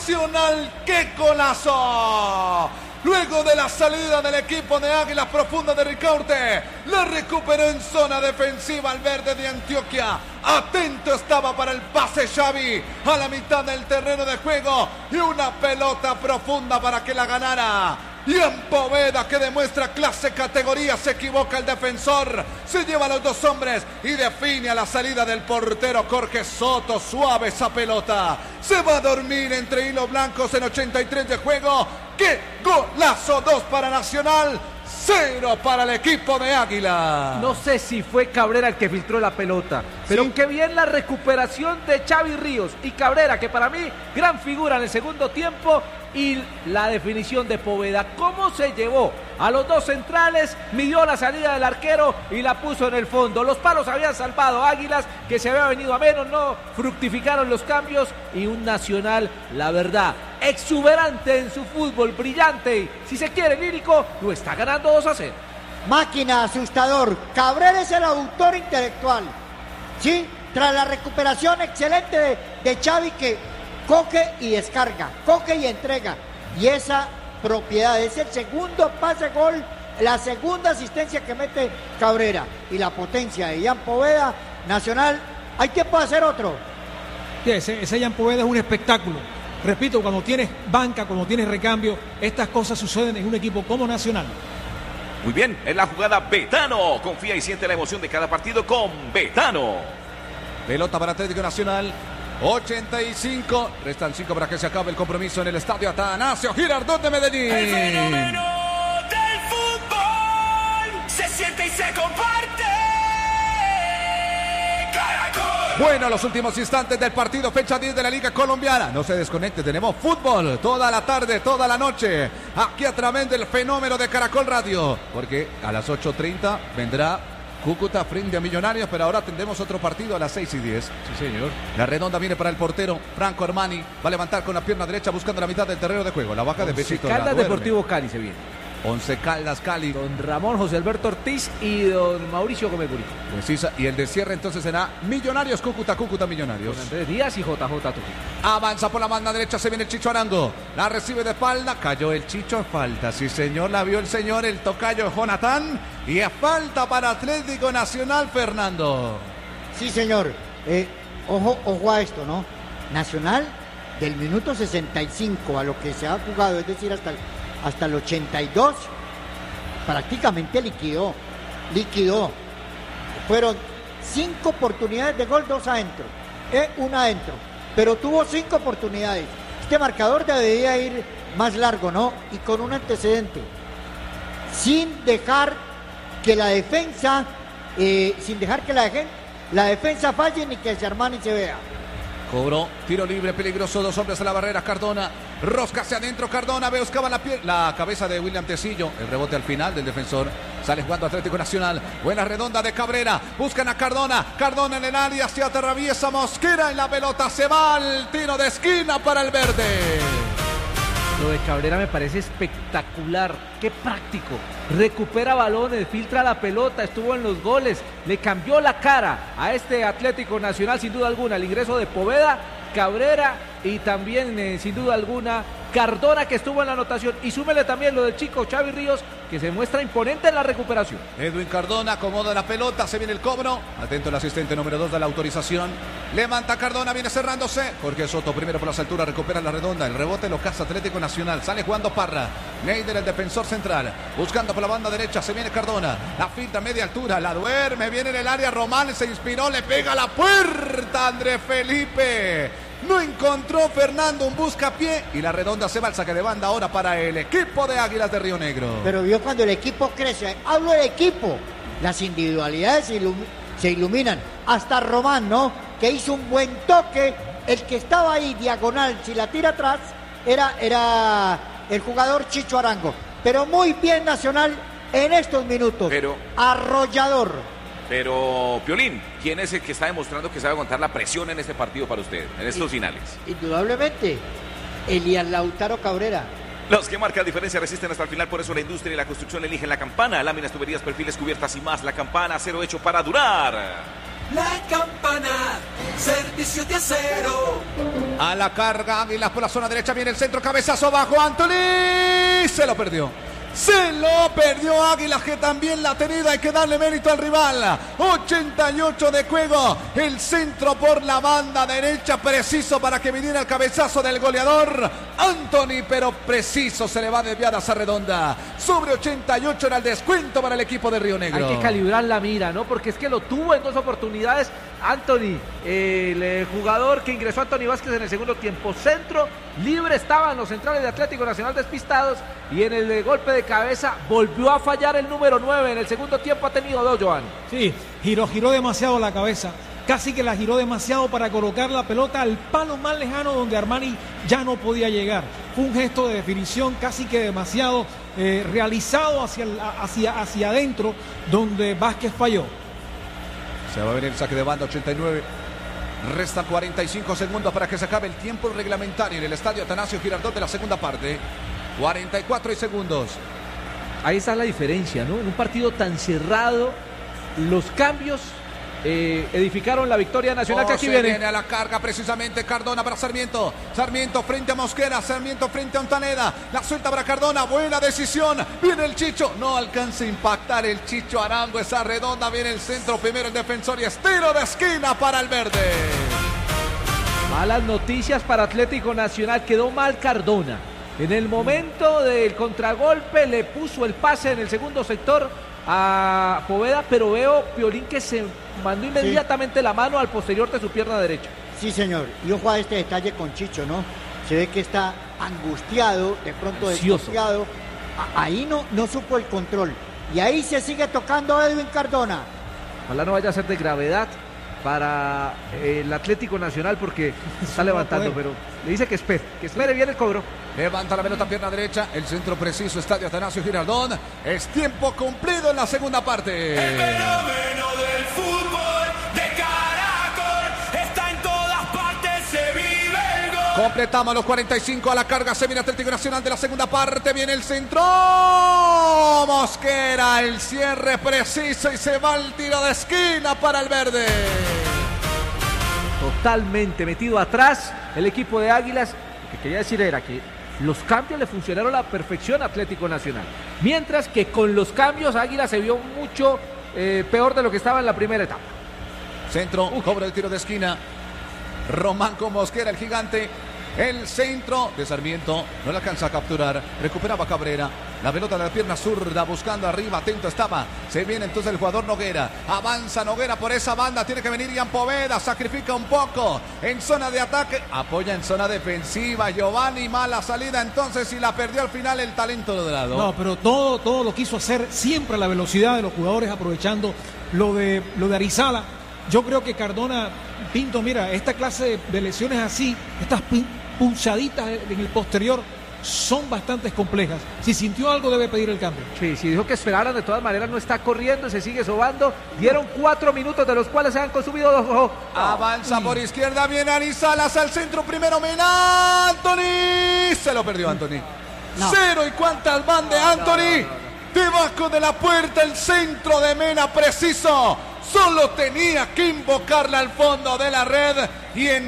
Nacional. ¡Qué golazo! Luego de la salida del equipo de Águilas Profunda de Ricaurte, la recuperó en zona defensiva al verde de Antioquia. Atento estaba para el pase Xavi a la mitad del terreno de juego y una pelota profunda para que la ganara. Y en Poveda, que demuestra clase, categoría, se equivoca el defensor, se lleva a los dos hombres y define a la salida del portero Jorge Soto. Suave esa pelota, se va a dormir entre hilos blancos en 83 de juego. ¡Qué golazo! 2 para Nacional, 0 para el equipo de Águila. No sé si fue Cabrera el que filtró la pelota, pero Sí. qué bien la recuperación de Xavi Ríos y Cabrera, que para mí gran figura en el segundo tiempo, y la definición de Poveda. Cómo se llevó a los dos centrales, midió la salida del arquero y la puso en el fondo. Los palos habían salvado a Águilas, que se había venido a menos, no fructificaron los cambios, y un Nacional, la verdad, exuberante en su fútbol, brillante, si se quiere lírico, lo está ganando 2-0. Máquina, asustador. Cabrera es el autor intelectual. Sí, tras la recuperación excelente de Xavi, que coge y descarga, coge y entrega. Y esa propiedad es el segundo pase gol, la segunda asistencia que mete Cabrera. Y la potencia de Ian Poveda, Nacional, hay tiempo de hacer otro. Sí, ese Ian Poveda es un espectáculo. Repito, cuando tienes banca, cuando tienes recambio, estas cosas suceden en un equipo como Nacional. Muy bien, en la jugada Betano. Confía y siente la emoción de cada partido con Betano. Pelota para Atlético Nacional. 85, restan 5 para que se acabe el compromiso en el estadio Atanasio Girardot de Medellín. El fenómeno del fútbol se siente y se comparte. Caracol. Bueno, los últimos instantes del partido, fecha 10 de la Liga Colombiana. No se desconecte, tenemos fútbol toda la tarde, toda la noche, aquí a través del fenómeno de Caracol Radio, porque a las 8:30 vendrá Cúcuta frente a Millonarios, pero ahora tendremos otro partido a las 6:10. Sí, señor. La redonda viene para el portero Franco Armani. Va a levantar con la pierna derecha buscando la mitad del terreno de juego. La baja de Besito. la Caldas duerme. Deportivo Cali se viene. 11 Caldas Cali. Don Ramón José Alberto Ortiz y don Mauricio Gómez Burito. Precisa. Y el de cierre entonces será Millonarios Cúcuta, Cúcuta Millonarios. Don Andrés Díaz y JJ Trujillo. Avanza por la banda derecha, se viene el Chicho Arango. La recibe de espalda, cayó el Chicho, falta. Sí, señor, la vio el señor, el tocayo Jonathan. Y es falta para Atlético Nacional, Fernando. Sí, señor. Ojo a esto, ¿no? Nacional, del minuto 65 a lo que se ha jugado, es decir, hasta el 82, prácticamente liquidó. Fueron 5 oportunidades de gol, 2 adentro, una adentro, pero tuvo 5 oportunidades. Este marcador debería ir más largo, ¿no? Y con un antecedente, sin dejar que la defensa, la defensa falle ni que el Armani se vea. Cobró, tiro libre, peligroso, 2 hombres a la barrera, Cardona, rosca hacia adentro, Cardona, buscaba la cabeza de William Tecillo, el rebote al final del defensor, sale jugando Atlético Nacional, buena redonda de Cabrera, buscan a Cardona, Cardona en el área, se atraviesa Mosquera y la pelota se va al tiro de esquina para el verde. Lo de Cabrera me parece espectacular, qué práctico. Recupera balones, filtra la pelota, estuvo en los goles, le cambió la cara a este Atlético Nacional sin duda alguna. El ingreso de Poveda, Cabrera y también sin duda alguna Cardona, que estuvo en la anotación, y súmele también lo del chico Xavi Ríos, que se muestra imponente en la recuperación. Edwin Cardona acomoda la pelota, se viene el cobro, atento el asistente número 2 de la autorización, levanta Cardona, viene cerrándose, Jorge Soto primero por las alturas, recupera la redonda, el rebote lo caza Atlético Nacional, sale jugando Parra, Neider el defensor central, buscando por la banda derecha, se viene Cardona, la filtra a media altura, la duerme, viene en el área Román, se inspiró, le pega a la puerta Andrés Felipe. No encontró Fernando un buscapié y la redonda se va al saque de banda ahora para el equipo de Águilas de Río Negro. Pero vio cuando el equipo crece, hablo del equipo, las individualidades se iluminan. Hasta Román, ¿no? Que hizo un buen toque, el que estaba ahí diagonal, si la tira atrás, era el jugador Chicho Arango. Pero muy bien Nacional en estos minutos. Arrollador. Pero, Piolín, ¿quién es el que está demostrando que sabe aguantar la presión en este partido para usted, en estos finales? Indudablemente, Elías Lautaro Cabrera. Los que marcan diferencia resisten hasta el final, por eso la industria y la construcción eligen La Campana. Láminas, tuberías, perfiles, cubiertas y más. La Campana, acero hecho para durar. La Campana, certificado servicio de acero. A la carga, Águilas por la zona derecha, viene el centro, cabezazo bajo, Anthony, se lo perdió. Se lo perdió Águilas, que también la ha tenido, hay que darle mérito al rival. 88 de juego, el centro por la banda derecha, preciso para que viniera el cabezazo del goleador Anthony, pero preciso, se le va desviada esa redonda. Sobre 88 era el descuento para el equipo de Río Negro. Hay que calibrar la mira, ¿no? Porque es que lo tuvo en 2 oportunidades Anthony, el jugador que ingresó Anthony Vázquez en el segundo tiempo. Centro, libre estaban los centrales de Atlético Nacional despistados, y en el golpe de cabeza volvió a fallar el número 9. En el segundo tiempo ha tenido 2, Joan. Sí, giró demasiado la cabeza. Casi que la giró demasiado para colocar la pelota al palo más lejano donde Armani ya no podía llegar. Fue un gesto de definición casi que demasiado realizado hacia adentro, donde Vázquez falló. Se va a venir el saque de banda, 89. Restan 45 segundos para que se acabe el tiempo reglamentario en el estadio Atanasio Girardot de la segunda parte. 44 segundos. Ahí está la diferencia, ¿no? En un partido tan cerrado, los cambios edificaron la victoria nacional, que aquí viene a la carga precisamente Cardona para Sarmiento. Sarmiento frente a Mosquera, Sarmiento frente a Ontaneda. La suelta para Cardona, buena decisión. Viene el Chicho, no alcanza a impactar el Chicho Arango, esa redonda. Viene el centro, primero el defensor y estilo de esquina para el verde. Malas noticias para Atlético Nacional, quedó mal Cardona. En el momento del contragolpe le puso el pase en el segundo sector a Poveda, pero veo, Piolín, que se mandó inmediatamente la mano al posterior de su pierna derecha. Sí, señor. Y ojo a este detalle con Chicho, ¿no? Se ve que está angustiado, de pronto desconfiado. Ahí no supo el control. Y ahí se sigue tocando Edwin Cardona. Ojalá no vaya a ser de gravedad para el Atlético Nacional, porque está levantando, pero le dice que espere bien el cobro. Levanta la pelota, pierna derecha, el centro preciso, estadio Atanasio Girardot. Es tiempo cumplido en la segunda parte. El fenómeno del fútbol de Caracol está en todas partes, se vive el gol. Completamos los 45, a la carga se viene Atlético Nacional de la segunda parte, viene el centro, Mosquera, el cierre preciso y se va el tiro de esquina para el verde. Totalmente metido atrás el equipo de Águilas. Lo que quería decir era que los cambios le funcionaron a la perfección a Atlético Nacional, mientras que con los cambios Águilas se vio mucho peor de lo que estaba en la primera etapa. Centro, cobra el tiro de esquina, Román con Mosquera, el gigante. El centro de Sarmiento no le alcanza a capturar. Recuperaba Cabrera. La pelota de la pierna zurda buscando arriba. Atento estaba. Se viene entonces el jugador Noguera. Avanza Noguera por esa banda. Tiene que venir Ian Poveda. Sacrifica un poco en zona de ataque. Apoya en zona defensiva. Giovanni, mala salida entonces y la perdió al final el talento dorado. No, pero todo lo quiso hacer siempre a la velocidad de los jugadores, aprovechando lo de Arizala. Yo creo que Cardona, Pinto, mira, esta clase de lesiones así, estas punzaditas en el posterior son bastante complejas. Si sintió algo debe pedir el cambio. Sí, dijo que esperaran, de todas maneras no está corriendo, se sigue sobando. Dieron 4 minutos, de los cuales se han consumido 2. Avanza por izquierda, viene Arizalas al centro, primero Mena, Anthony, se lo perdió Anthony. Cero, y cuántas van de Anthony. Debajo de la puerta el centro de Mena, preciso. Solo tenía que invocarla al fondo de la red y en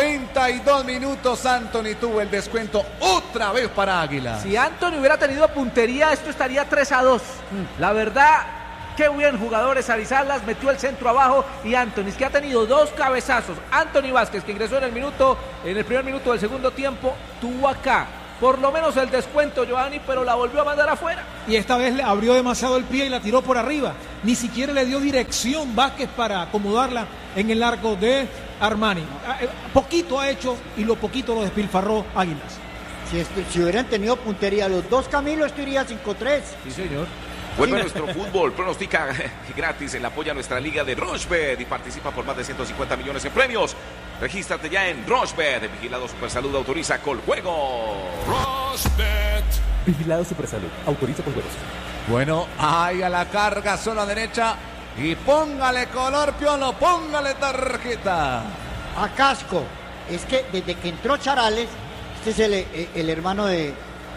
92 minutos Anthony tuvo el descuento otra vez para Águila. Si Anthony hubiera tenido puntería, esto estaría 3-2. La verdad, qué buen jugador es Arizalas, metió el centro abajo, y Anthony, que ha tenido 2 cabezazos. Anthony Vázquez, que ingresó en el primer minuto del segundo tiempo, tuvo acá por lo menos el descuento, Giovanni, pero la volvió a mandar afuera. Y esta vez le abrió demasiado el pie y la tiró por arriba. Ni siquiera le dio dirección Vázquez para acomodarla en el arco de Armani. Poquito ha hecho y lo poquito lo despilfarró Águilas. Si hubieran tenido puntería los dos, Camilo, esto iría 5-3. Sí, señor. Vuelve a nuestro fútbol, pronostica gratis en apoyo a nuestra liga de Rochebet y participa por más de 150 millones en premios. Regístrate ya en Rochebet. Vigilado Supersalud, autoriza Coljuego. Rochebet. Vigilado Supersalud, autoriza Coljuegos. Bueno, ahí a la carga, zona derecha. Y póngale color, Piolo, póngale tarjeta. A casco. Es que desde que entró Charales, este es el hermano de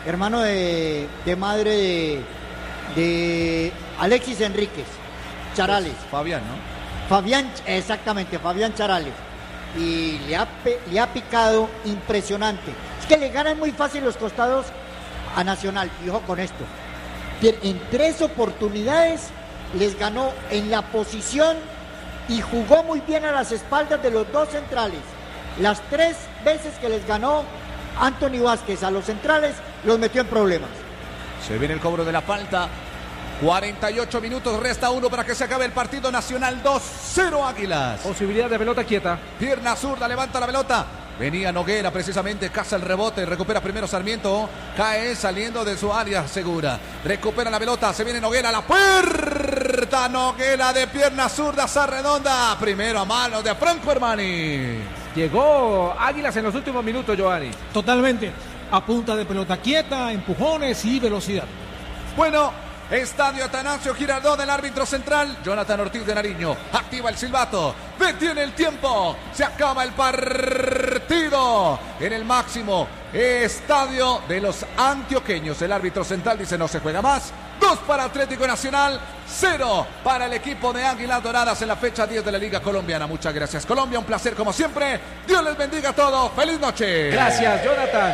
madre de Alexis Enríquez, Charales. Fabián, ¿no? Fabián, exactamente, Fabián Charales. y le ha picado impresionante. Es que le ganan muy fácil los costados a Nacional. Y ojo con esto, en 3 oportunidades les ganó en la posición y jugó muy bien a las espaldas de los 2 centrales. Las 3 veces que les ganó Anthony Vázquez a los centrales, los metió en problemas. Se viene el cobro de la falta. 48 minutos, resta 1 para que se acabe el partido. Nacional 2-0 Águilas. Posibilidad de pelota quieta. Pierna zurda, levanta la pelota. Venía Noguera precisamente, caza el rebote, recupera primero Sarmiento, cae saliendo de su área segura. Recupera la pelota, se viene Noguera a la puerta. Noguera de pierna zurda, esa redonda. Primero a mano de Franco Hermani. Llegó Águilas en los últimos minutos, Giovanni. Totalmente. A punta de pelota quieta, empujones y velocidad. Bueno, Estadio Atanasio Girardot, el árbitro central, Jonathan Ortiz de Nariño, activa el silbato, detiene el tiempo, se acaba el partido en el máximo estadio de los antioqueños. El árbitro central dice no se juega más. 2 para Atlético Nacional, 0 para el equipo de Águilas Doradas en la fecha 10 de la Liga Colombiana. Muchas gracias, Colombia, un placer como siempre. Dios les bendiga a todos, feliz noche. Gracias, Jonathan.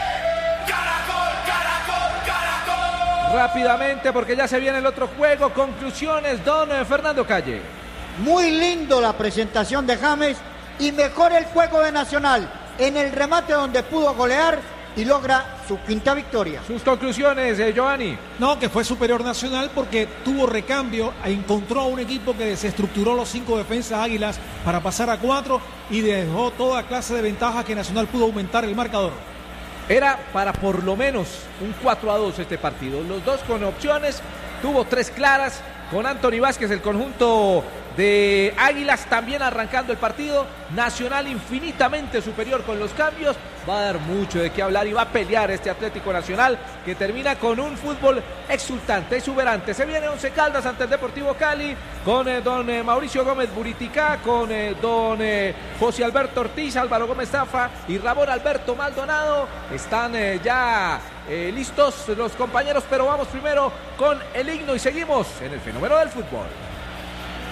Rápidamente, porque ya se viene el otro juego. Conclusiones, don Fernando Calle. Muy lindo la presentación de James y mejor el juego de Nacional en el remate donde pudo golear y logra su 5ª victoria. Sus conclusiones, Giovanni. No, que fue superior Nacional porque tuvo recambio, encontró a un equipo que desestructuró los 5 defensas Águilas para pasar a 4 y dejó toda clase de ventajas que Nacional pudo aumentar el marcador. Era para por lo menos un 4-2 este partido. Los dos con opciones, tuvo 3 claras. Con Anthony Vázquez, el conjunto de Águilas también arrancando el partido. Nacional infinitamente superior con los cambios. Va a dar mucho de qué hablar y va a pelear este Atlético Nacional que termina con un fútbol exultante, exuberante. Se viene Once Caldas ante el Deportivo Cali con don Mauricio Gómez Buriticá, con don José Alberto Ortiz, Álvaro Gómez Zafra y Ramón Alberto Maldonado. Están ya listos los compañeros, pero vamos primero con el himno y seguimos en el fenómeno del fútbol.